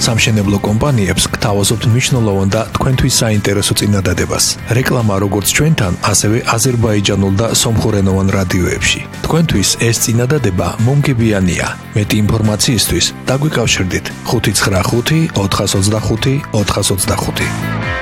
სამშენებლო კომპანიებს გთავაზობთ მნიშვნელოვან და თქვენთვის საინტერესო წინადადებას. რეკლამა როგორც ჩვენთან, ასევე აზერბაიჯანულ და სომხურენოვან რადიოებში. თქვენთვის ეს წინადადება მომგებიანია. მეტი ინფორმაციისთვის დაგვიკავშირდით 595 425 425.